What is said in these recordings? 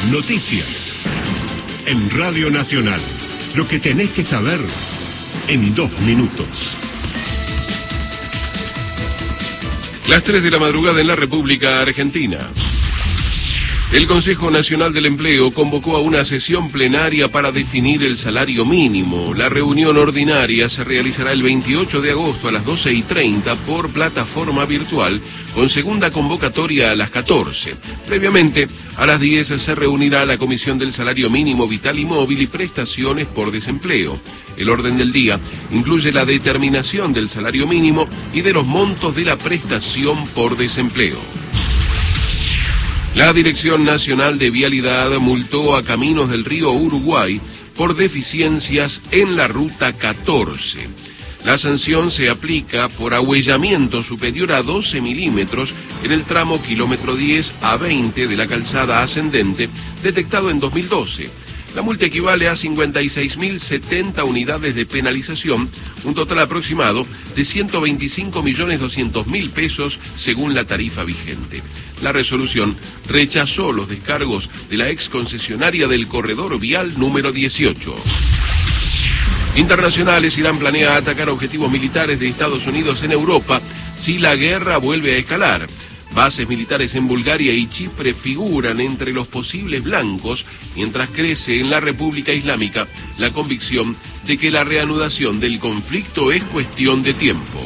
Noticias. En Radio Nacional. Lo que tenés que saber en 2 minutos. Las 3 de la madrugada en la República Argentina. El Consejo Nacional del Empleo convocó a una sesión plenaria para definir el salario mínimo. La reunión ordinaria se realizará el 28 de agosto a las 12:30 por plataforma virtual, con segunda convocatoria a las 14. Previamente, a las 10 se reunirá la Comisión del Salario Mínimo Vital y Móvil y Prestaciones por Desempleo. El orden del día incluye la determinación del salario mínimo y de los montos de la prestación por desempleo. La Dirección Nacional de Vialidad multó a Caminos del Río Uruguay por deficiencias en la Ruta 14. La sanción se aplica por ahuellamiento superior a 12 milímetros en el tramo kilómetro 10 a 20 de la calzada ascendente, detectado en 2012. La multa equivale a 56.070 unidades de penalización, un total aproximado de 125.200.000 pesos según la tarifa vigente. La resolución rechazó los descargos de la exconcesionaria del corredor vial número 18. Internacionales, Irán planea atacar objetivos militares de Estados Unidos en Europa si la guerra vuelve a escalar. Bases militares en Bulgaria y Chipre figuran entre los posibles blancos, mientras crece en la República Islámica la convicción de que la reanudación del conflicto es cuestión de tiempo.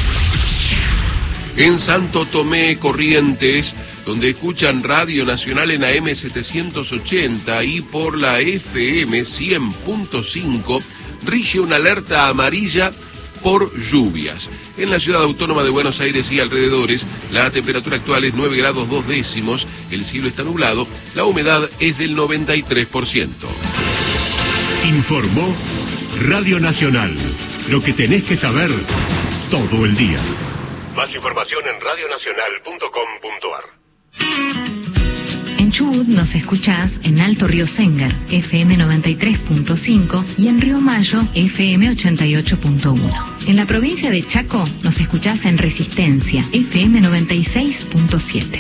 En Santo Tomé, Corrientes, donde escuchan Radio Nacional en AM 780 y por la FM 100.5, rige una alerta amarilla por lluvias. En la ciudad autónoma de Buenos Aires y alrededores, la temperatura actual es 9 grados 2 décimos, el cielo está nublado, la humedad es del 93%. Informó Radio Nacional. Lo que tenés que saber todo el día. Más información en radionacional.com.ar. En Chubut nos escuchás en Alto Río Sengar, FM 93.5 y en Río Mayo, FM 88.1. En la provincia de Chaco nos escuchás en Resistencia, FM 96.7.